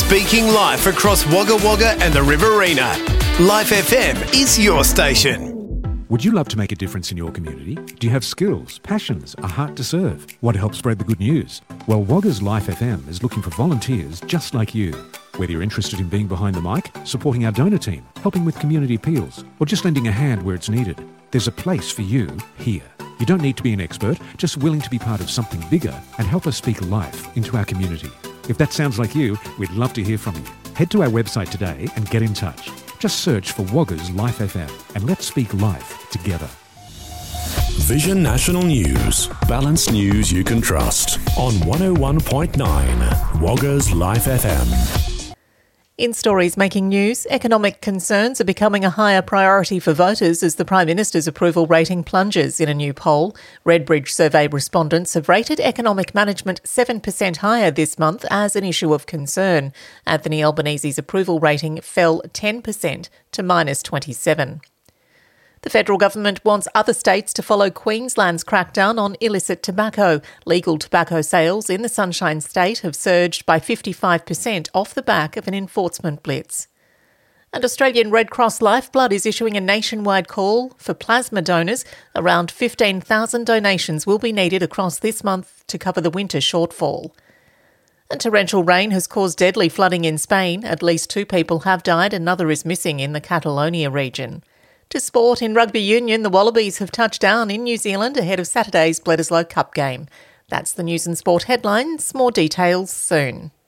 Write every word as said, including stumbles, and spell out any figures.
Speaking live across Wagga Wagga and the Riverina. Life F M is your station. Would you love to make a difference in your community? Do you have skills, passions, a heart to serve? Want to help spread the good news? Well, Wagga's Life F M is looking for volunteers just like you. Whether you're interested in being behind the mic, supporting our donor team, helping with community appeals, or just lending a hand where it's needed, there's a place for you here. You don't need to be an expert, just willing to be part of something bigger and help us speak life into our community. If that sounds like you, we'd love to hear from you. Head to our website today and get in touch. Just search for Wagga's Life F M and let's speak life together. Vision National News. Balanced news you can trust. On one oh one point nine, Wagga's Life F M. In stories making news, economic concerns are becoming a higher priority for voters as the Prime Minister's approval rating plunges in a new poll. Redbridge survey respondents have rated economic management seven percent higher this month as an issue of concern. Anthony Albanese's approval rating fell ten percent to minus twenty-seven. The federal government wants other states to follow Queensland's crackdown on illicit tobacco. Legal tobacco sales in the Sunshine State have surged by fifty-five percent off the back of an enforcement blitz. And Australian Red Cross Lifeblood is issuing a nationwide call for plasma donors. Around fifteen thousand donations will be needed across this month to cover the winter shortfall. And torrential rain has caused deadly flooding in Spain. At least two people have died, another is missing in the Catalonia region. To sport, in rugby union, the Wallabies have touched down in New Zealand ahead of Saturday's Bledisloe Cup game. That's the news and sport headlines. More details soon.